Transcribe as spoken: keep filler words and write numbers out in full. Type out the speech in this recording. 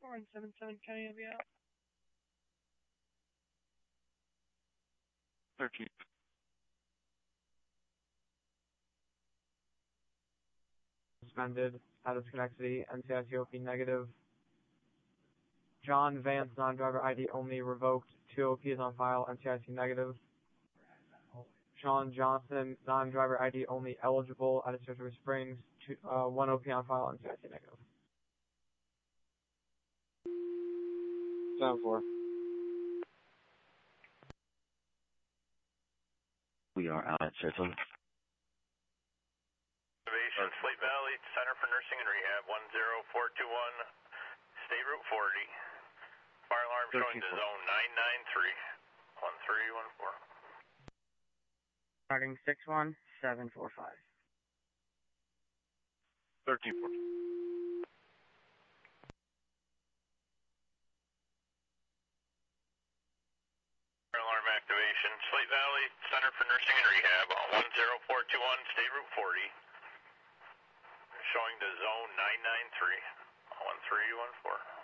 four and seven seven County will be out. thirteen. Suspended, out of Schenectady, N C I C O P negative. John Vance, non-driver I D only, revoked, two O P is on file, N C I C negative. Sean Johnson, non-driver I D only, eligible, out of Citrus Springs, two, uh, one O P on file, N C I C negative. seven four. We are out at Churchill. Activation, Slate Valley Center for Nursing and Rehab, one zero four two one, State Route forty. Fire alarm showing to zone nine nine three, one three one four. Starting six one seven four five. thirteen four. Fire alarm activation, Slate Valley Center for Nursing and Rehab, one zero four two one, State Route forty. Showing to zone nine nine three, one three one four.